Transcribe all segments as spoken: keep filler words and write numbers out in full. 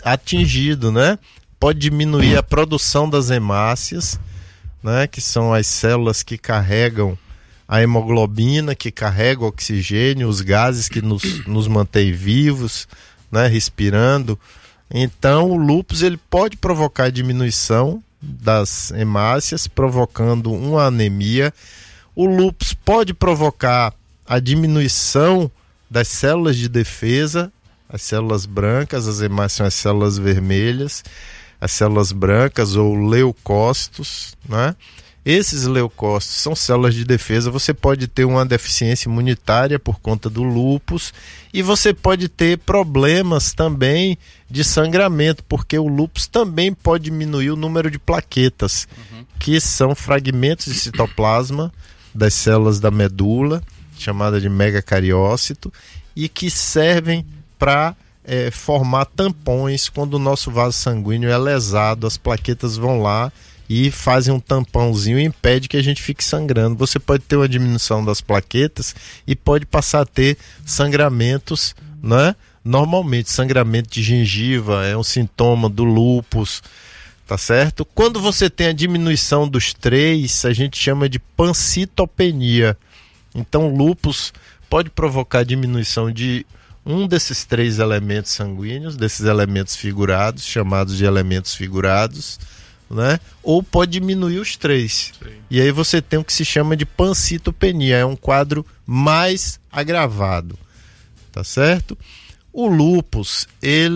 atingido, né? Pode diminuir a produção das hemácias, né? Que são as células que carregam a hemoglobina, que carrega o oxigênio, os gases que nos, nos mantém vivos, né? Respirando. Então o lúpus ele pode provocar diminuição das hemácias, provocando uma anemia. O lúpus pode provocar a diminuição das células de defesa, as células brancas, as hemácias são as células vermelhas, as células brancas ou leucócitos, né? Esses leucócitos são células de defesa. Você pode ter uma deficiência imunitária por conta do lúpus e você pode ter problemas também de sangramento, porque o lúpus também pode diminuir o número de plaquetas, uhum. que são fragmentos de citoplasma das células da medula, chamada de megacariócito, e que servem para é, formar tampões quando o nosso vaso sanguíneo é lesado. As plaquetas vão lá e fazem um tampãozinho e impede que a gente fique sangrando. Você pode ter uma diminuição das plaquetas e pode passar a ter sangramentos, né? Normalmente, sangramento de gengiva é um sintoma do lúpus, tá certo? Quando você tem a diminuição dos três, a gente chama de pancitopenia. Então, o lúpus pode provocar diminuição de um desses três elementos sanguíneos, desses elementos figurados, chamados de elementos figurados, né? Ou pode diminuir os três. Sim. E aí você tem o que se chama de pancitopenia, é um quadro mais agravado, tá certo? O lúpus,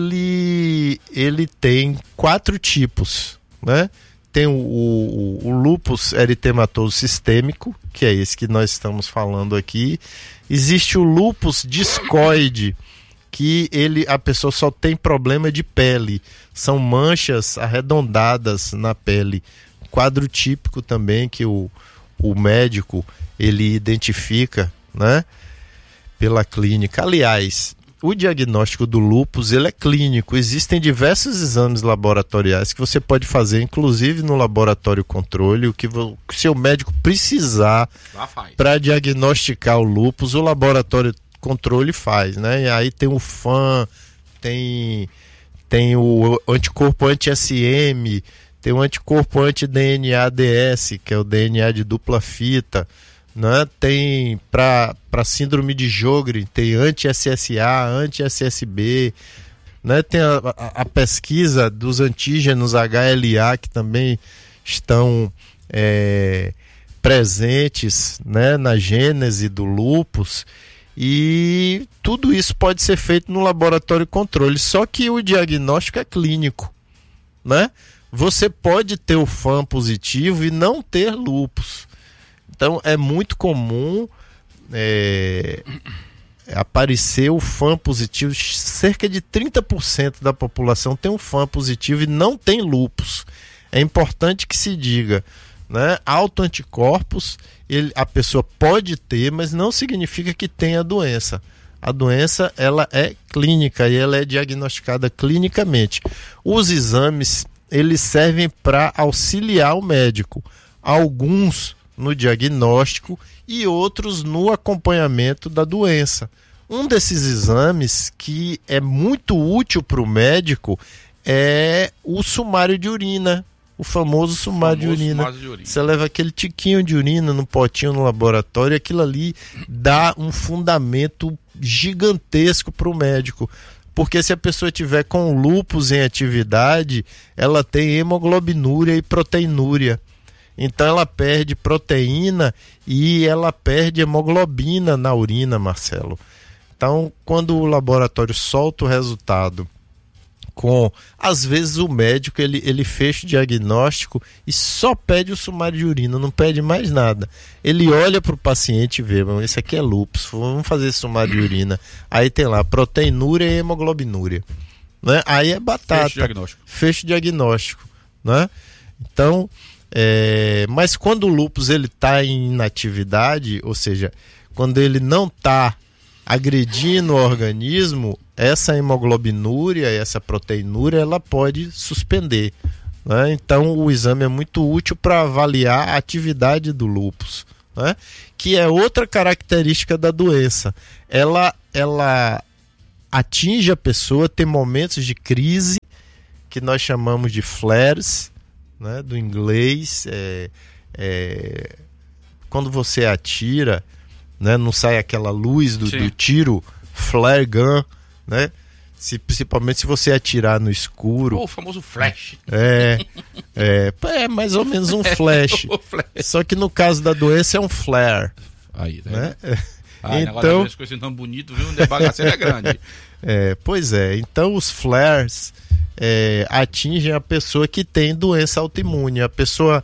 ele, ele tem quatro tipos, né? Tem o, o, o lúpus eritematoso sistêmico, que é esse que nós estamos falando aqui. Existe o lúpus discoide, que ele, a pessoa só tem problema de pele, são manchas arredondadas na pele, quadro típico também que o, o médico ele identifica, né, pela clínica. Aliás, o diagnóstico do lúpus ele é clínico, existem diversos exames laboratoriais que você pode fazer, inclusive no laboratório controle, o que o seu médico precisar para diagnosticar o lúpus, o laboratório controle faz, né? E aí tem o F A M, tem, tem o anticorpo anti-S M, tem o anticorpo anti-D N A D S, que é o D N A de dupla fita, né? Tem para para síndrome de Sjögren, tem anti-S S A, anti-S S B, né? Tem a, a, a pesquisa dos antígenos H L A que também estão é, presentes, né, na gênese do lúpus. E tudo isso pode ser feito no laboratório controle, só que o diagnóstico é clínico, né? Você pode ter o F A M positivo e não ter lúpus. Então é muito comum é, aparecer o F A M positivo. Cerca de trinta por cento da população tem um F A M positivo e não tem lúpus. É importante que se diga, né? Autoanticorpos ele, a pessoa pode ter, mas não significa que tenha a doença. A doença ela é clínica e ela é diagnosticada clinicamente. Os exames eles servem para auxiliar o médico, alguns no diagnóstico e outros no acompanhamento da doença. Um desses exames que é muito útil para o médico é o sumário de urina. O famoso sumário, o famoso de, urina. sumário de urina. Você leva aquele tiquinho de urina no potinho no laboratório e aquilo ali dá um fundamento gigantesco para o médico. Porque se a pessoa tiver com lúpus em atividade, ela tem hemoglobinúria e proteinúria. Então ela perde proteína e ela perde hemoglobina na urina, Marcelo. Então, quando o laboratório solta o resultado com, às vezes o médico ele, ele fecha o diagnóstico e só pede o sumário de urina, não pede mais nada. Ele olha para o paciente e vê, esse aqui é lúpus, vamos fazer esse sumário de urina. Aí tem lá proteinúria e hemoglobinúria, né? Aí é batata. Fecha o diagnóstico. Fecha o diagnóstico, né? Então, é, mas quando o lúpus ele está em inatividade, ou seja, quando ele não está agredindo o organismo, essa hemoglobinúria, essa proteinúria, ela pode suspender, né? Então o exame é muito útil para avaliar a atividade do lúpus, né? Que é outra característica da doença. Ela, ela atinge a pessoa, tem momentos de crise que nós chamamos de flares, né, do inglês. É, é, quando você atira, né, não sai aquela luz do, do tiro, flare gun, né? Se, principalmente se você atirar no escuro. Oh, o famoso flash. É, é, é mais ou menos um flash. Só que no caso da doença é um flare. Aí, né? né? Ah, então, as coisas tão bonito, viu? O bagaceiro é grande. É, pois é, então os flares é, atingem a pessoa que tem doença autoimune. A pessoa,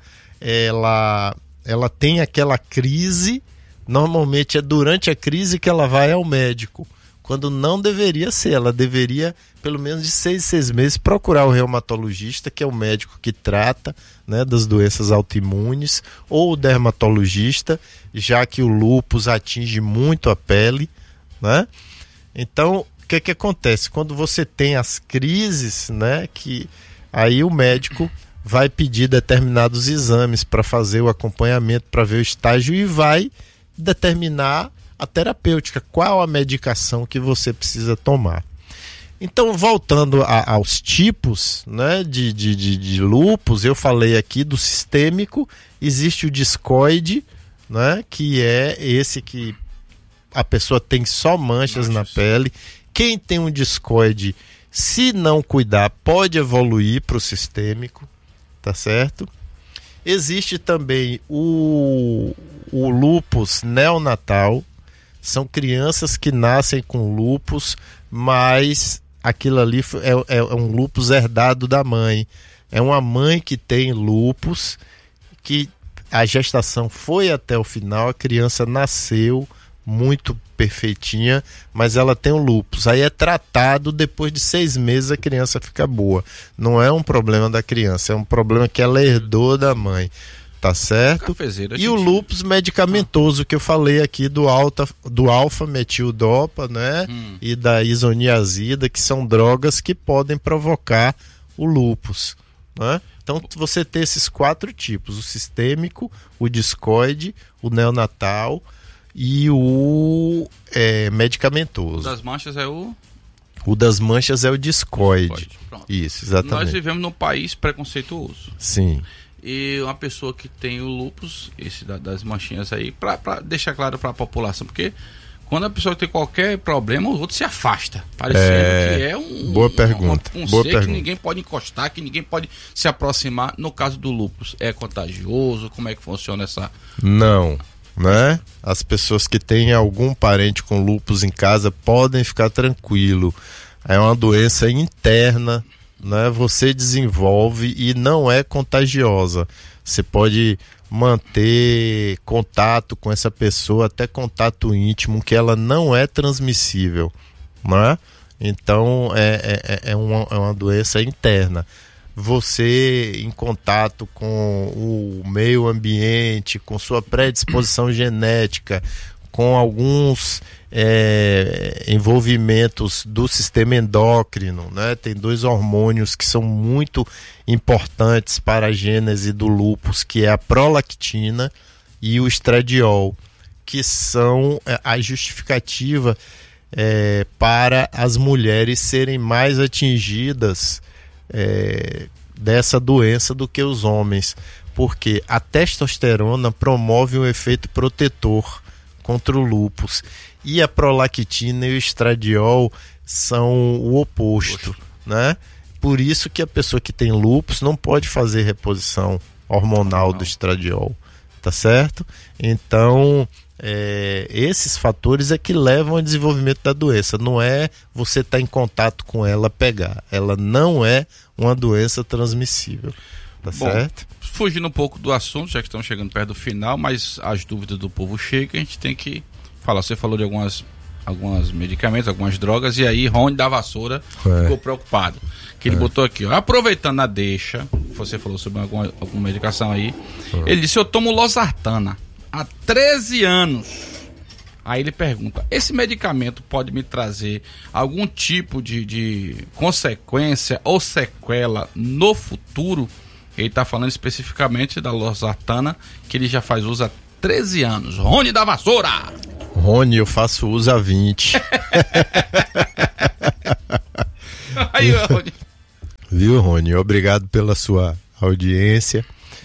ela, ela tem aquela crise, normalmente é durante a crise que ela vai ao médico. Quando não deveria ser, ela deveria, pelo menos de seis, seis meses, procurar o reumatologista, que é o médico que trata, né, das doenças autoimunes, ou o dermatologista, já que o lúpus atinge muito a pele, né? Então, o que que acontece? Quando você tem as crises, né, que aí o médico vai pedir determinados exames para fazer o acompanhamento, para ver o estágio e vai determinar a terapêutica, qual a medicação que você precisa tomar. Então, voltando a, aos tipos, né, de, de, de, de lúpus, eu falei aqui do sistêmico, existe o discoide, né, que é esse que a pessoa tem só manchas, manchas na pele. Quem tem um discoide, se não cuidar, pode evoluir para o sistêmico, tá certo? Existe também o, o lúpus neonatal. São crianças que nascem com lúpus, mas aquilo ali é, é um lúpus herdado da mãe. É uma mãe que tem lúpus, que a gestação foi até o final, a criança nasceu muito perfeitinha, mas ela tem o lúpus. Aí é tratado, depois de seis meses a criança fica boa. Não é um problema da criança, é um problema que ela herdou da mãe. Tá certo? Cafezeira, e gente... o lúpus medicamentoso, ah. que eu falei aqui do, alta, do alfa-metildopa, né? Hum. E da isoniazida, que são drogas que podem provocar o lúpus, né? Então você tem esses quatro tipos: o sistêmico, o discoide, o neonatal e o é, medicamentoso. O das manchas é o... O das manchas é o discoide. Isso, exatamente. Nós vivemos num país preconceituoso. Sim. E uma pessoa que tem o lúpus, esse da, das manchinhas aí, para deixar claro para a população, porque quando a pessoa tem qualquer problema, o outro se afasta, parecendo é... que é um, Boa pergunta. um, um Boa ser pergunta. que ninguém pode encostar, que ninguém pode se aproximar. No caso do lúpus, é contagioso? Como é que funciona essa... Não, né? As pessoas que têm algum parente com lúpus em casa podem ficar tranquilo. É uma doença interna, né? Você desenvolve e não é contagiosa. Você pode manter contato com essa pessoa, até contato íntimo, que ela não é transmissível, né? Então é, é, é, uma, é uma doença interna. Você em contato com o meio ambiente, com sua predisposição genética, com alguns é, envolvimentos do sistema endócrino, né? Tem dois hormônios que são muito importantes para a gênese do lúpus, que é a prolactina e o estradiol, que são a justificativa é, para as mulheres serem mais atingidas é, dessa doença do que os homens, porque a testosterona promove um efeito protetor contra o lúpus e a prolactina e o estradiol são o oposto, Poxa. né? Por isso que a pessoa que tem lúpus não pode fazer reposição hormonal não. do estradiol, tá certo? Então, é, esses fatores é que levam ao desenvolvimento da doença. Não é você estar em contato com ela pegar. Ela não é uma doença transmissível, tá Bom, certo? Fugindo um pouco do assunto, já que estamos chegando perto do final, mas as dúvidas do povo chegam, a gente tem que falar. Você falou de algumas, alguns medicamentos, algumas drogas, e aí Rony da Vassoura é. ficou preocupado. Que ele é. botou aqui, ó, aproveitando a deixa, você falou sobre alguma, alguma medicação aí, é. ele disse: eu tomo losartana há treze anos. Aí ele pergunta: esse medicamento pode me trazer algum tipo de, de consequência ou sequela no futuro? Ele está falando especificamente da losartana, que ele já faz uso há treze anos. Rony da Vassoura! Rony, eu faço uso há vinte. Aí, Rony. Viu, Rony? Obrigado pela sua audiência.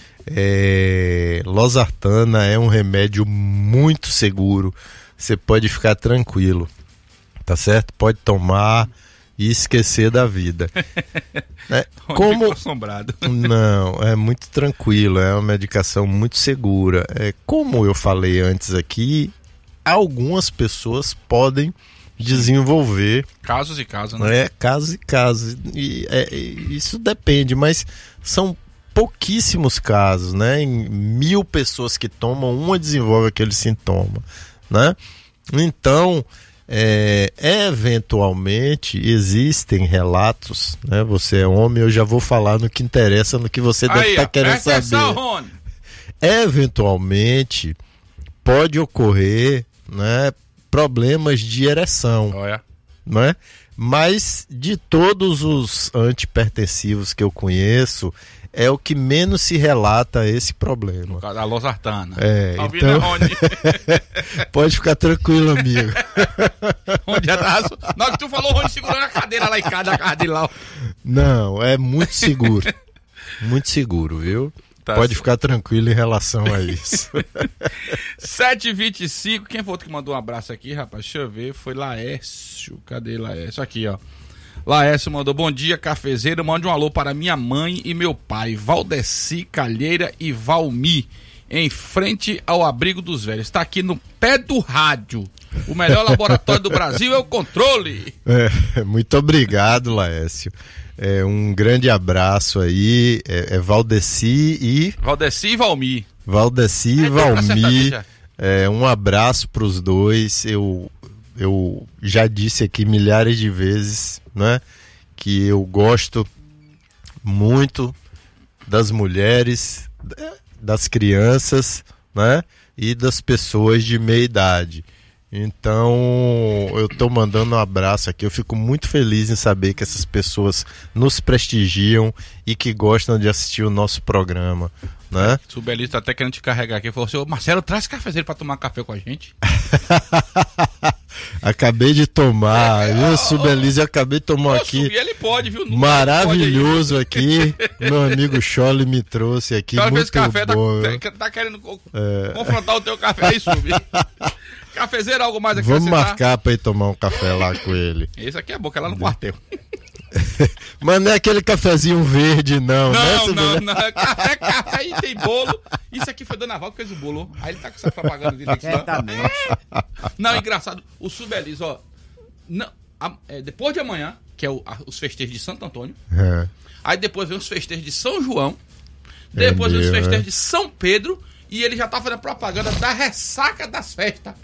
É... Losartana é um remédio muito seguro. Você pode ficar tranquilo, tá certo? Pode tomar e esquecer da vida. É, como... assombrado. Não, é muito tranquilo, é uma medicação muito segura. É, como eu falei antes aqui, algumas pessoas podem desenvolver... Casos e casos, né? É, casos e casos. E, é, isso depende, mas são pouquíssimos casos, né? Em mil pessoas que tomam, uma desenvolve aquele sintoma, né? Então... É, eventualmente existem relatos, né? Você é homem, eu já vou falar no que interessa, no que você deve estar tá querendo saber. Atenção, Rony. Eventualmente pode ocorrer, né, problemas de ereção, oh, é. Né? Mas de todos os antipertensivos que eu conheço, é o que menos se relata esse problema. A losartana. É, tá então... Pode ficar tranquilo, amigo. Onde é da... Na hora que tu falou, Rony segurando a cadeira lá em casa, a cadeira lá. Não, é muito seguro. Muito seguro, viu? Tá, pode certo. Ficar tranquilo em relação a isso. sete e vinte e cinco, quem foi outro que mandou um abraço aqui, rapaz? Deixa eu ver, foi Laércio. Cadê Laércio? Aqui, ó. Laércio mandou, bom dia, cafezeiro, mande um alô para minha mãe e meu pai, Valdeci, Calheira e Valmi, em frente ao Abrigo dos Velhos. Está aqui no pé do rádio. O melhor laboratório do Brasil é o controle. É, muito obrigado, Laércio. É, um grande abraço aí. É, é Valdeci e... Valdeci e Valmi. Valdeci e Valmi. É, um abraço para os dois. Eu... Eu já disse aqui milhares de vezes, né, que eu gosto muito das mulheres, das crianças, né, e das pessoas de meia idade. Então, eu estou mandando um abraço aqui. Eu fico muito feliz em saber que essas pessoas nos prestigiam e que gostam de assistir o nosso programa, né? O Subeli está até querendo te carregar aqui. Falou assim, Marcelo, traz cafezeiro para tomar café com a gente. Acabei de tomar, é, viu, Subelize? Eu acabei de tomar aqui. Subir, ele pode, viu? Não maravilhoso pode aqui. Meu amigo Chole me trouxe aqui. Chole muito café bom. Tá, tá querendo é... confrontar o teu café aí, Subir. Cafezeiro, algo mais aqui? Vamos marcar para ir tomar um café lá com ele. Esse aqui é bom, que é lá no quartel. Mas não é aquele cafezinho verde, não. Não, né, não, não. Café, café e tem bolo. Isso aqui foi Dona Val que fez o bolo. Aí ele tá com essa propaganda dele aqui. É. Não, engraçado. O Subeliz, ó. Não, a, é, depois de amanhã, que é o, a, os festejos de Santo Antônio. É. Aí depois vem os festejos de São João. Depois é vem os festejos é. de São Pedro. E ele já tá fazendo propaganda da ressaca das festas.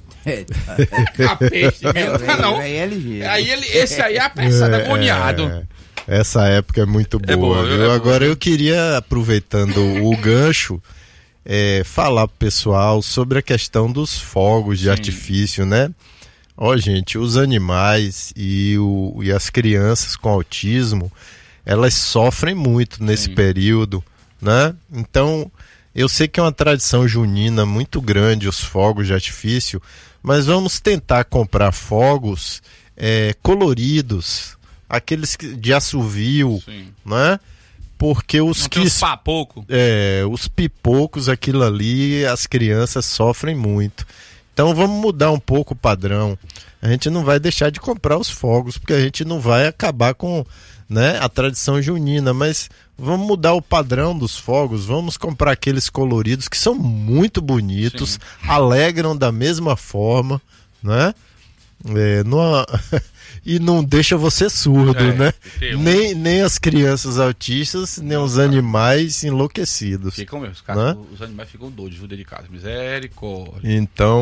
Capeste, é, não. É, é, é aí ele, esse aí é apressado, é, agoniado. Essa época é muito boa, é boa viu? É Agora boa. Eu queria, aproveitando o gancho, é, falar pro pessoal sobre a questão dos fogos de Sim. artifício, né? Ó, gente, os animais e, o, e as crianças com autismo, elas sofrem muito nesse Sim. período, né? Então, eu sei que é uma tradição junina muito grande, os fogos de artifício, mas vamos tentar comprar fogos é, coloridos, aqueles de assovio, Sim. né? Porque os Não que os papocos, é, os pipocos, aquilo ali, as crianças sofrem muito. Então vamos mudar um pouco o padrão. A gente não vai deixar de comprar os fogos, porque a gente não vai acabar com, né, a tradição junina, mas vamos mudar o padrão dos fogos, vamos comprar aqueles coloridos que são muito bonitos, Sim. alegram da mesma forma, né? É, não, e não deixa você surdo, é, né? Um... Nem, nem as crianças autistas, nem os animais enlouquecidos. Ficam mesmo, os, caras, né? Os animais ficam doidos, dentro de casa, misericórdia. Então,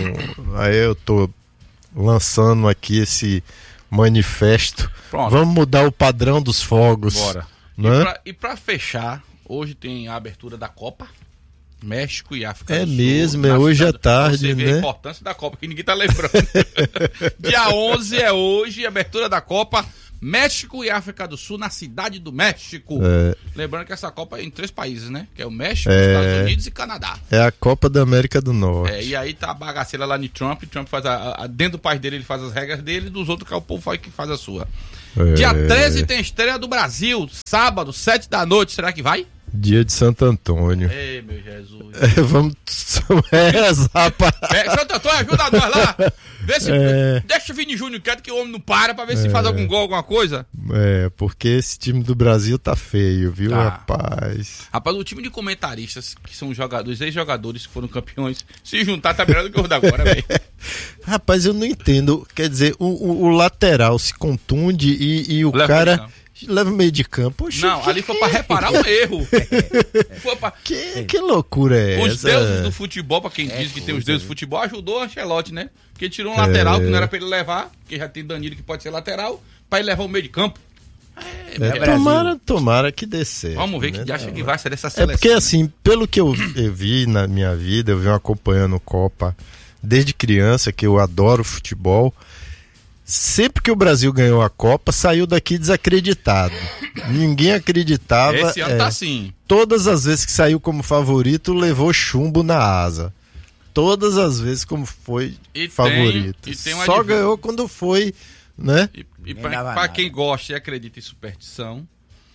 aí eu tô lançando aqui esse manifesto. Pronto. Vamos mudar o padrão dos fogos. Bora. Né? E para fechar, hoje tem a abertura da Copa México e África é do Sul. Mesmo, é hoje à tarde, você vê, né? A importância da Copa, que ninguém tá lembrando. Dia onze é hoje, abertura da Copa México e África do Sul, na Cidade do México. É. Lembrando que essa Copa é em três países, né? Que é o México, é. Estados Unidos e Canadá. É a Copa da América do Norte. É, e aí tá a bagaceira lá de Trump. Trump faz a, a, dentro do país dele, ele faz as regras dele, e dos outros que é o povo faz, que faz a sua. É. Dia treze tem estreia do Brasil, sábado, sete da noite, será que vai? Dia de Santo Antônio. Ei, meu Jesus. É, vamos rezar, rapaz. É, Santo Antônio, ajuda nós lá. Vê se, É. Deixa o Vini Júnior quieto que o homem não para pra ver se faz algum gol, alguma coisa. É, porque esse time do Brasil tá feio, viu, Tá. rapaz? Rapaz, o time de comentaristas, que são jogadores, ex-jogadores que foram campeões, se juntar tá melhor do que o da agora, velho. Rapaz, eu não entendo. Quer dizer, o, o- o lateral se contunde e, e o Leva cara meio de leva meio de campo. Oxe, Não, que, ali foi pra reparar o erro. Foi pra... que, que loucura é Os essa? deuses do futebol, pra quem diz que tem os deuses do futebol, ajudou o Ancelotti, né? Porque tirou um lateral que não era pra ele levar, porque já tem Danilo que pode ser lateral, pra ele levar o meio de campo. É, É tomara, tomara que dê certo. Vamos ver né? que acha que vai ser dessa É seleção. porque assim, pelo que eu, eu vi na minha vida, eu venho acompanhando Copa desde criança, que eu adoro futebol. Sempre que o Brasil ganhou a Copa, saiu daqui desacreditado. Ninguém acreditava. Esse ano é, tá assim. Todas as vezes que saiu como favorito, levou chumbo na asa. Todas as vezes como foi E favorito. tem- e tem uma Só adivinha. ganhou quando foi, né? E, e Nem pra, dava pra nada. quem gosta e acredita em superstição,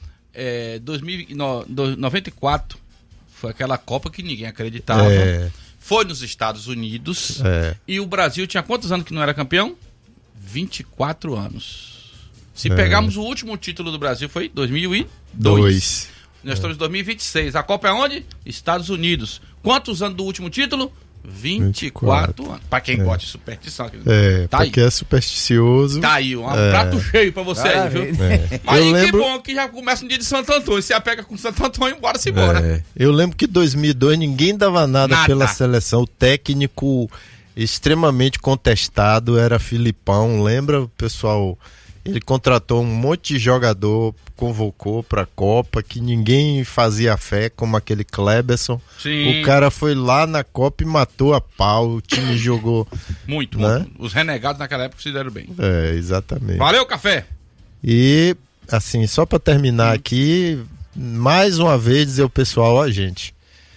é, dois mil e no- do- noventa e quatro foi aquela Copa que ninguém acreditava. É, Foi nos Estados Unidos. é. E o Brasil tinha quantos anos que não era campeão? vinte e quatro anos. Se É. pegarmos o último título do Brasil foi dois mil e dois. Dois. Nós estamos em dois mil e vinte e seis. A Copa é onde? Estados Unidos. Quantos anos do último título? vinte e quatro anos. Pra quem gosta de superstição. É, Tá porque aí. é supersticioso. Tá aí, um É. prato cheio pra você aí, viu? Maravilha. Aí Eu que lembro- bom que já começa no dia de Santo Antônio. Se apega com Santo Antônio, bora-se embora. É, eu lembro que em dois mil e dois ninguém dava nada, Nada. pela seleção. O técnico extremamente contestado era Filipão. Lembra, pessoal? Ele contratou um monte de jogador, convocou pra Copa, que ninguém fazia fé, como aquele Kleberson. Sim. O cara foi lá na Copa e matou a pau. O time jogou. Muito, Né? muito. Os renegados naquela época se deram bem. É, exatamente. Valeu, café! E, assim, só pra terminar aqui, mais uma vez dizer ao pessoal, ó, gente,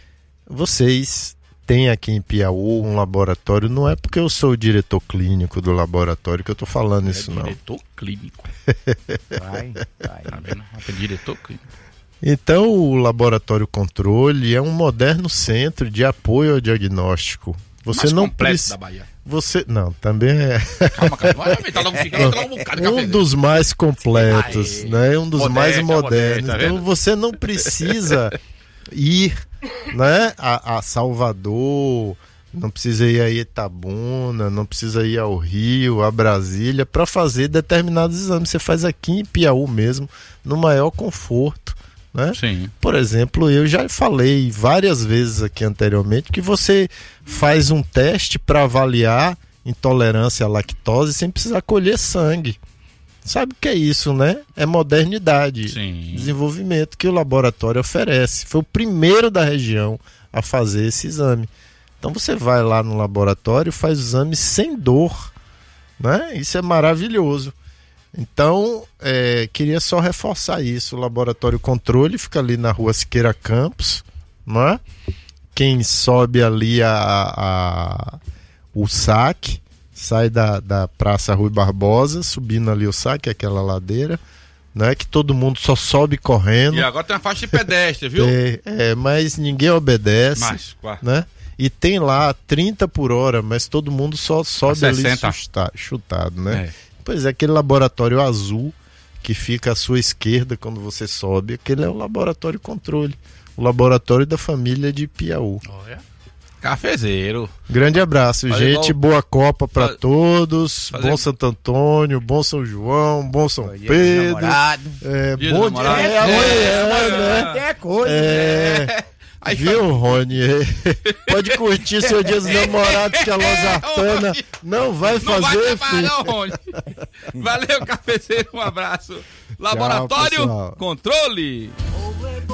vocês têm aqui em Piauí um laboratório, não é porque eu sou o diretor clínico do laboratório que eu tô falando isso, é não. diretor clínico. Vai, vai. Tá vendo? É diretor clínico. Então, o Laboratório Controle é um moderno centro de apoio ao diagnóstico. Você Mais não completo precisa... da Bahia. Você... Não, também é... Calma, cara. Vai aumentar logo, fica logo um bocado de um café. dos mais completos, Aê. né? Um dos Modéstia, mais modernos. modéstia, tá Então vendo? você não precisa ir, né, a, a Salvador, não precisa ir a Itabuna, não precisa ir ao Rio, a Brasília para fazer determinados exames. Você faz aqui em Piauí mesmo, no maior conforto, né? Sim. Por exemplo, eu já falei várias vezes aqui anteriormente que você faz um teste para avaliar intolerância à lactose sem precisar colher sangue. Sabe o que é isso, né? É modernidade, Sim. desenvolvimento que o laboratório oferece. Foi o primeiro da região a fazer esse exame. Então você vai lá no laboratório e faz o exame sem dor, né? Isso é maravilhoso. Então, é, queria só reforçar isso. O Laboratório Controle fica ali na rua Siqueira Campos, não é? Quem sobe ali a, a, o saque, sai da, da Praça Rui Barbosa, subindo ali o saque, aquela ladeira, né? Que todo mundo só sobe correndo. E agora tem uma faixa de pedestre, viu? É, é, mas ninguém obedece, Mas, quá. né? E tem lá trinta por hora, mas todo mundo só sobe ali sessenta. chuta- chutado, né? É. Pois é, aquele laboratório azul que fica à sua esquerda quando você sobe, aquele é o laboratório controle, o laboratório da família de Piauí. Olha. Cafezeiro. Grande abraço, Faz gente, igual- boa Copa pra Faz- todos, fazer- bom Santo Antônio, bom São João, bom São Dia do Pedro, namorado. é, Dia do bom namorado. dia, é, É, amanhã, é, né? É coisa. É, Aí, viu, Rony? Pode curtir seu dia dos namorados que a Losartana não vai não vai fazer, trabalhar, filho. não, Rony. Valeu, cafezeiro. Um abraço. Laboratório pessoal. Controle.